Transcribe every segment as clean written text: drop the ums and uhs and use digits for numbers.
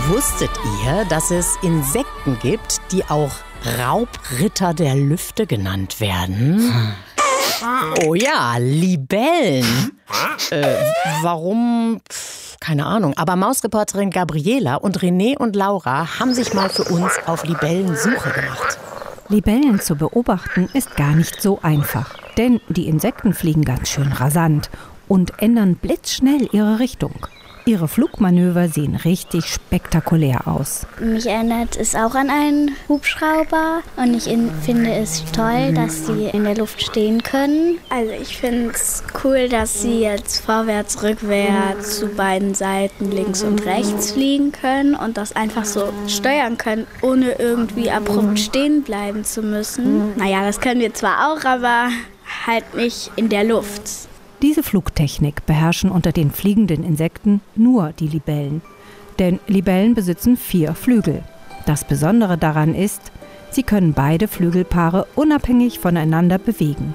Wusstet ihr, dass es Insekten gibt, die auch Raubritter der Lüfte genannt werden? Oh ja, Libellen. Warum? Keine Ahnung. Aber Mausreporterin Gabriela und René und Laura haben sich mal für uns auf Libellensuche gemacht. Libellen zu beobachten ist gar nicht so einfach. Denn die Insekten fliegen ganz schön rasant und ändern blitzschnell ihre Richtung. Ihre Flugmanöver sehen richtig spektakulär aus. Mich erinnert es auch an einen Hubschrauber und ich finde es toll, dass sie in der Luft stehen können. Also ich finde es cool, dass sie jetzt vorwärts, rückwärts zu beiden Seiten links und rechts fliegen können und das einfach so steuern können, ohne irgendwie abrupt stehen bleiben zu müssen. Naja, das können wir zwar auch, aber halt nicht in der Luft. Diese Flugtechnik beherrschen unter den fliegenden Insekten nur die Libellen. Denn Libellen besitzen 4 Flügel. Das Besondere daran ist, sie können beide Flügelpaare unabhängig voneinander bewegen.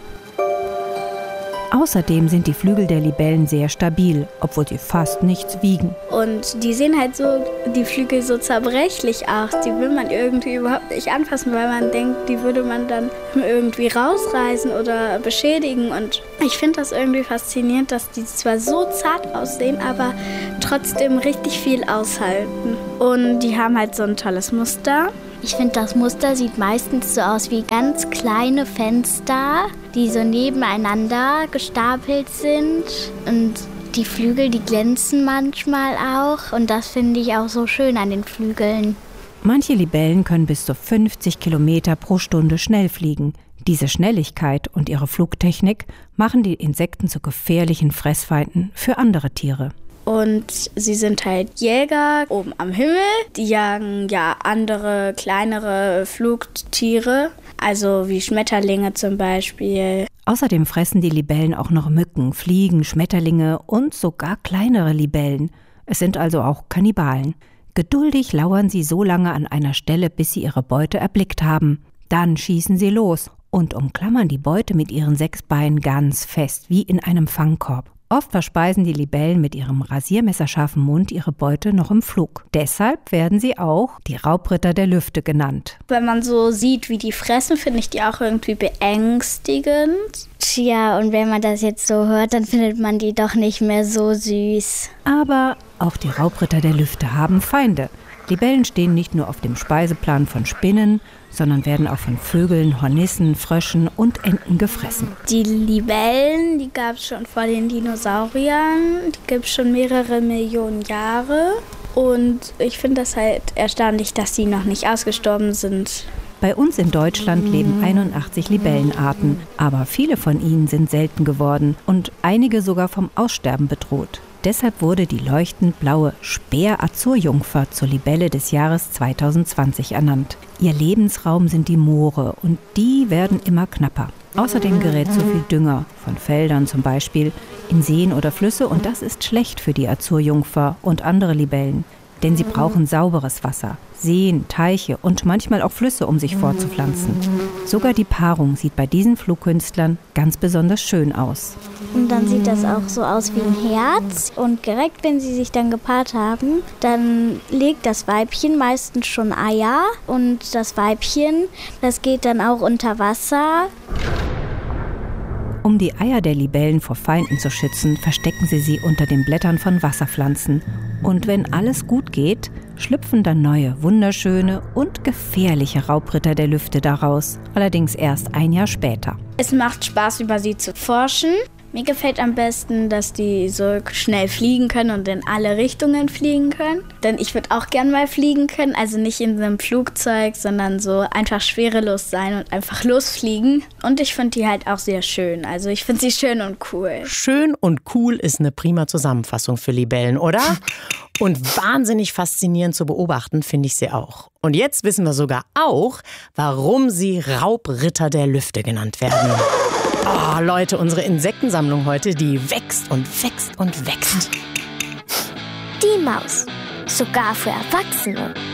Außerdem sind die Flügel der Libellen sehr stabil, obwohl sie fast nichts wiegen. Und die sehen halt so, die Flügel so zerbrechlich aus. Die will man irgendwie überhaupt nicht anfassen, weil man denkt, die würde man dann irgendwie rausreißen oder beschädigen. Und ich finde das irgendwie faszinierend, dass die zwar so zart aussehen, aber trotzdem richtig viel aushalten. Und die haben halt so ein tolles Muster. Ich finde, das Muster sieht meistens so aus wie ganz kleine Fenster, die so nebeneinander gestapelt sind. Und die Flügel, die glänzen manchmal auch. Und das finde ich auch so schön an den Flügeln. Manche Libellen können bis zu 50 Kilometer pro Stunde schnell fliegen. Diese Schnelligkeit und ihre Flugtechnik machen die Insekten zu gefährlichen Fressfeinden für andere Tiere. Und sie sind halt Jäger oben am Himmel. Die jagen ja andere, kleinere Flugtiere, also wie Schmetterlinge zum Beispiel. Außerdem fressen die Libellen auch noch Mücken, Fliegen, Schmetterlinge und sogar kleinere Libellen. Es sind also auch Kannibalen. Geduldig lauern sie so lange an einer Stelle, bis sie ihre Beute erblickt haben. Dann schießen sie los und umklammern die Beute mit ihren 6 Beinen ganz fest, wie in einem Fangkorb. Oft verspeisen die Libellen mit ihrem rasiermesserscharfen Mund ihre Beute noch im Flug. Deshalb werden sie auch die Raubritter der Lüfte genannt. Wenn man so sieht, wie die fressen, finde ich die auch irgendwie beängstigend. Tja, und wenn man das jetzt so hört, dann findet man die doch nicht mehr so süß. Aber auch die Raubritter der Lüfte haben Feinde. Libellen stehen nicht nur auf dem Speiseplan von Spinnen, sondern werden auch von Vögeln, Hornissen, Fröschen und Enten gefressen. Die Libellen, die gab es schon vor den Dinosauriern. Die gibt es schon mehrere Millionen Jahre. Und ich finde das halt erstaunlich, dass sie noch nicht ausgestorben sind. Bei uns in Deutschland leben 81 Libellenarten, aber viele von ihnen sind selten geworden und einige sogar vom Aussterben bedroht. Deshalb wurde die leuchtend blaue Speer-Azurjungfer zur Libelle des Jahres 2020 ernannt. Ihr Lebensraum sind die Moore und die werden immer knapper. Außerdem gerät zu viel Dünger, von Feldern zum Beispiel, in Seen oder Flüsse und das ist schlecht für die Azurjungfer und andere Libellen. Denn sie brauchen sauberes Wasser, Seen, Teiche und manchmal auch Flüsse, um sich fortzupflanzen. Sogar die Paarung sieht bei diesen Flugkünstlern ganz besonders schön aus. Und dann sieht das auch so aus wie ein Herz. Und direkt, wenn sie sich dann gepaart haben, dann legt das Weibchen meistens schon Eier. Und das Weibchen, das geht dann auch unter Wasser. Um die Eier der Libellen vor Feinden zu schützen, verstecken sie unter den Blättern von Wasserpflanzen. Und wenn alles gut geht, schlüpfen dann neue, wunderschöne und gefährliche Raubritter der Lüfte daraus. Allerdings erst ein Jahr später. Es macht Spaß, über sie zu forschen. Mir gefällt am besten, dass die so schnell fliegen können und in alle Richtungen fliegen können. Denn ich würde auch gern mal fliegen können, also nicht in so einem Flugzeug, sondern so einfach schwerelos sein und einfach losfliegen. Und ich finde die halt auch sehr schön. Also ich finde sie schön und cool. Schön und cool ist eine prima Zusammenfassung für Libellen, oder? Und wahnsinnig faszinierend zu beobachten finde ich sie auch. Und jetzt wissen wir sogar auch, warum sie Raubritter der Lüfte genannt werden. Oh, Leute, unsere Insektensammlung heute, die wächst und wächst und wächst. Die Maus, sogar für Erwachsene.